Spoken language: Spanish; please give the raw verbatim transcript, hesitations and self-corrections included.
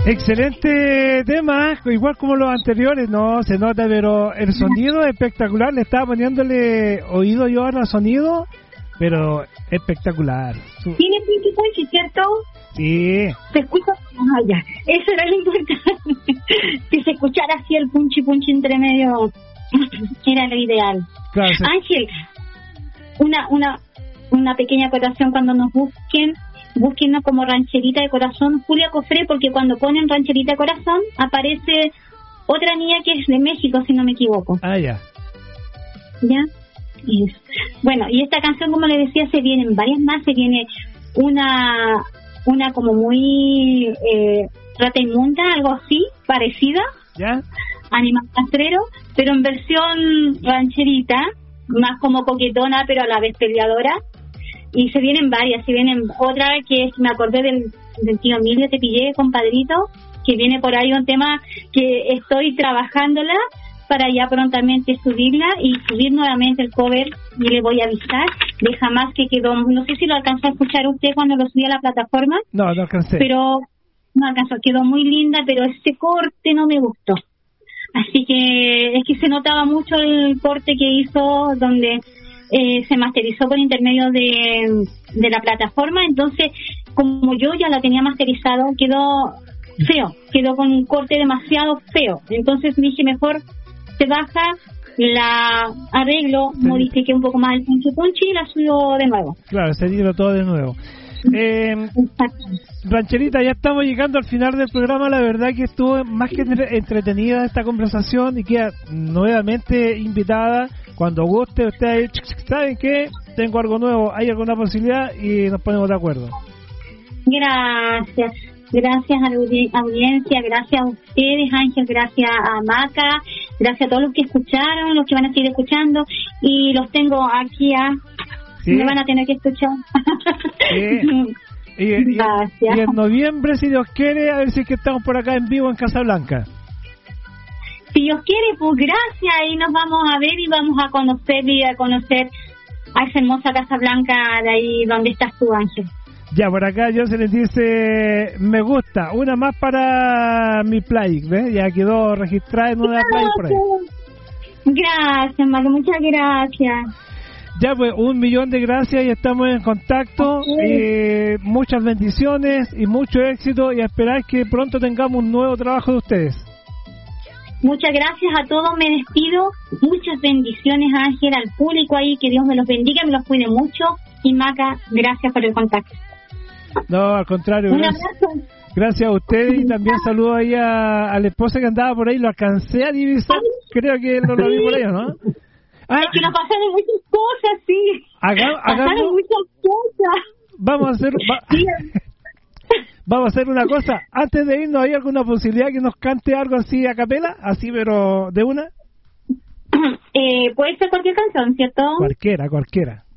Excelente tema, igual como los anteriores, no se nota, pero el sonido es espectacular. Le estaba poniéndole oído yo al sonido, pero espectacular. ¿Tiene punchi punchi, cierto? Sí. Se escucha. Ah, ya. Eso era lo importante. Que se escuchara así el punchi punchi entre medio. Era lo ideal. Claro, sí. Ángel, una, una, una pequeña acotación cuando nos busquen. Búsquenos como Rancherita de Corazón Julia Cofré, porque cuando ponen Rancherita de Corazón aparece otra niña que es de México, si no me equivoco. Ah, ya. ¿Ya? Y es, bueno, y esta canción, como le decía, se vienen varias más. Se viene una una como muy eh, Rata Inmunda, algo así, parecida. ¿Ya? Animal Castrero, pero en versión rancherita, más como coquetona, pero a la vez peleadora. Y se vienen varias, se vienen otra que es, me acordé del, del tío Emilio, Te Pillé, compadrito, que viene por ahí un tema que estoy trabajándola para ya prontamente subirla y subir nuevamente el cover, y le voy a avisar de Jamás, que quedó, no sé si lo alcanzó a escuchar usted cuando lo subí a la plataforma. No, no alcancé. Pero no alcanzó, quedó muy linda, pero ese corte no me gustó. Así que es que se notaba mucho el corte que hizo donde eh, se masterizó por intermedio de, de la plataforma. Entonces, como yo ya la tenía masterizado, quedó feo, quedó con un corte demasiado feo. Entonces dije, mejor se baja, la arreglo, sí, modifiqué un poco más el punchi punchi y la subo de nuevo. Claro, se dio todo de nuevo. Eh, Rancherita, ya estamos llegando al final del programa. La verdad que estuvo más que entretenida esta conversación y queda nuevamente invitada cuando guste. Ustedes saben que tengo algo nuevo, hay alguna posibilidad y nos ponemos de acuerdo. Gracias, gracias a la audiencia, gracias a ustedes, Ángel, gracias a Maca, gracias a todos los que escucharon, los que van a seguir escuchando, y los tengo aquí a... ¿Sí? Me van a tener que escuchar. Sí. Y, y, Gracias. Y en noviembre, si Dios quiere, a ver si es que estamos por acá en vivo en Casablanca. Si Dios quiere, pues gracias, y nos vamos a ver y vamos a conocer y a conocer a esa hermosa Casablanca de ahí donde estás tú, Ángel. Ya, por acá yo se les dice, me gusta, una más para mi play, ¿ves? Ya quedó registrada en una play por ahí. Gracias, Marco, muchas gracias. Ya, pues, un millón de gracias y estamos en contacto. Eh, muchas bendiciones y mucho éxito, y a esperar que pronto tengamos un nuevo trabajo de ustedes. Muchas gracias a todos, me despido. Muchas bendiciones, Ángel, al público ahí, que Dios me los bendiga, me los cuide mucho. Y Maca, gracias por el contacto. No, al contrario. Un gracias, abrazo. Gracias a ustedes, y también saludo ahí a, a la esposa que andaba por ahí, lo alcancé a divisar. Creo que no lo vi por ahí, ¿no? Ah, es que nos pasaron muchas cosas, sí. Haga, pasaron hagamos, muchas cosas. Vamos a hacer... Va, sí. Vamos a hacer una cosa. Antes de irnos, ¿hay alguna posibilidad que nos cante algo así a capela? Así, pero de una. Eh, puede ser cualquier canción, ¿cierto? Cualquiera, cualquiera.